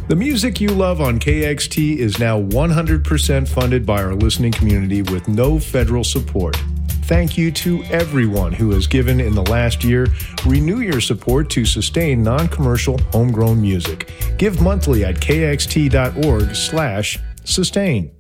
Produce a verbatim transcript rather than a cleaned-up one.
The music you love on K X T is now one hundred percent funded by our listening community with no federal support. Thank you to everyone who has given in the last year. Renew your support to sustain non-commercial homegrown music. Give monthly at kxt.org slash sustain.